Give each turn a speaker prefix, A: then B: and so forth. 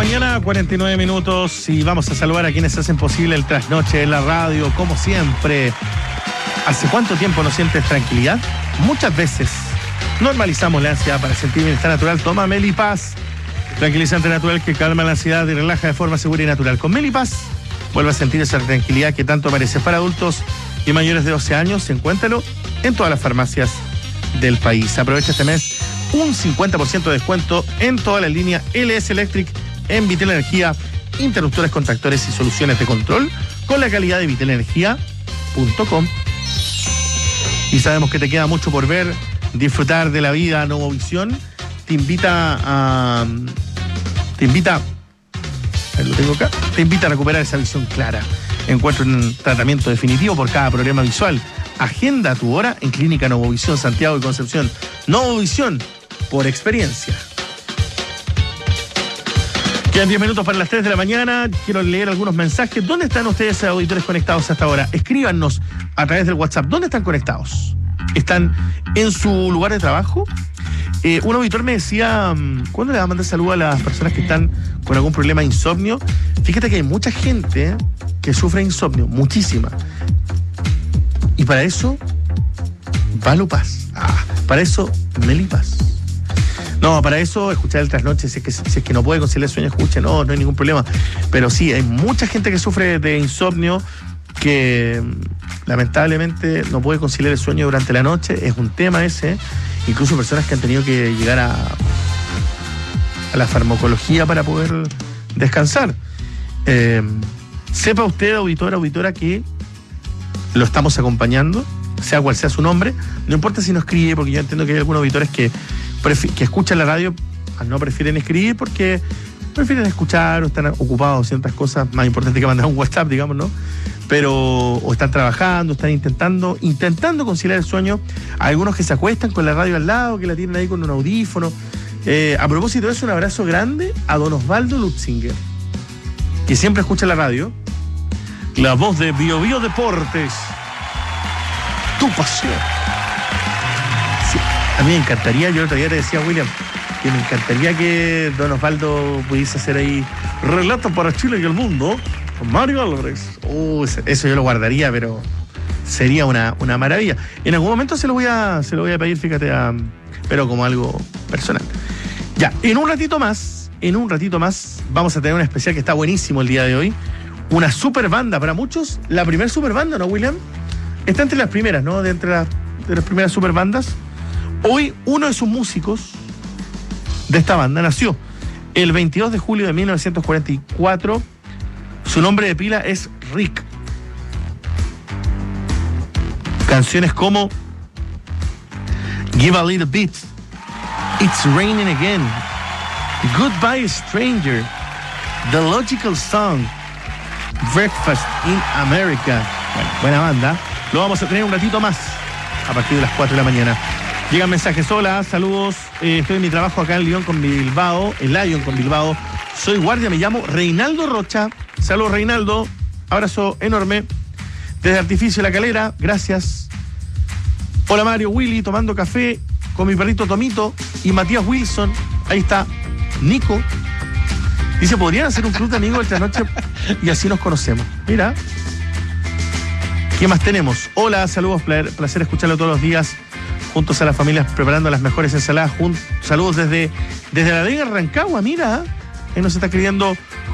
A: mañana, 49 minutos, y vamos a saludar a quienes hacen posible el trasnoche en la radio, como siempre. ¿Hace cuánto tiempo no sientes tranquilidad? Muchas veces. Normalizamos la ansiedad para sentir bienestar natural. Toma Melipaz, tranquilizante natural que calma la ansiedad y relaja de forma segura y natural. Con Melipaz, vuelve a sentir esa tranquilidad que tanto merece. Para adultos y mayores de 12 años, encuéntralo en todas las farmacias del país. Aprovecha este mes un 50% de descuento en toda la línea LS Electric en Vitel Energía, interruptores, contactores y soluciones de control con la calidad de vitelenergia.com. Y sabemos que te queda mucho por ver, disfrutar de la vida. Novovisión te invita a recuperar esa visión clara. Encuentra un tratamiento definitivo por cada problema visual. Agenda tu hora en Clínica Novovisión Santiago y Concepción. Novovisión, por experiencia. Quedan 10 minutos para las 3 de la mañana. Quiero leer algunos mensajes. ¿Dónde están ustedes, auditores, conectados hasta ahora? Escríbanos a través del WhatsApp. ¿Dónde están conectados? ¿Están en su lugar de trabajo? Un auditor me decía, ¿cuándo le va a mandar saludo a las personas que están con algún problema de insomnio? Fíjate que hay mucha gente que sufre insomnio, muchísima. Y para eso, Valupaz. Para eso, Melipaz. No, para eso, escuchar el trasnoche, si es que no puede conciliar el sueño, escuche, no hay ningún problema. Pero sí, hay mucha gente que sufre de insomnio que lamentablemente no puede conciliar el sueño durante la noche. Es un tema ese. Incluso personas que han tenido que llegar a la farmacología para poder descansar. Sepa usted, auditora, que lo estamos acompañando, sea cual sea su nombre. No importa si no escribe, porque yo entiendo que hay algunos auditores que escuchan la radio, no prefieren escribir porque prefieren escuchar o están ocupados en ciertas cosas más importantes que mandar un WhatsApp, digamos, ¿no? Pero o están trabajando, están intentando conciliar el sueño. Hay algunos que se acuestan con la radio al lado, que la tienen ahí con un audífono. A propósito de eso, un abrazo grande a don Osvaldo Lutzinger, que siempre escucha la radio. La voz de Bio Bio Deportes. Tu pasión. Sí, a mí me encantaría, yo el otro día te decía, William, que me encantaría que don Osvaldo pudiese hacer ahí relatos para Chile y el mundo con Mario Álvarez. Eso yo lo guardaría, pero sería una maravilla. En algún momento se lo voy a pedir, fíjate, pero como algo personal. Ya, en un ratito más vamos a tener un especial que está buenísimo el día de hoy. Una super banda, para muchos, la primera super banda, ¿no, William? Está entre las primeras, ¿no? De las primeras super bandas. Hoy uno de sus músicos de esta banda nació el 22 de julio de 1944. Su nombre de pila es Rick. Canciones como Give a Little Bit, It's Raining Again, Goodbye Stranger, The Logical Song, Breakfast in America. Bueno, buena banda. Lo vamos a tener un ratito más a partir de las 4 de la mañana. Llegan mensajes: hola, saludos, estoy en mi trabajo acá en Lyon con Bilbao, soy guardia, me llamo Reinaldo Rocha. Saludos, Reinaldo, abrazo enorme desde Artificio La Calera, gracias. Hola, Mario, Willy, tomando café con mi perrito Tomito y Matías Wilson. Ahí está Nico. Dice, ¿podrían hacer un club de amigos esta noche? Y así nos conocemos. Mira. ¿Qué más tenemos? Hola, saludos, placer escucharlo todos los días, juntos a las familias preparando las mejores ensaladas. Saludos desde la Vega Rancagua, mira. Ahí nos está escribiendo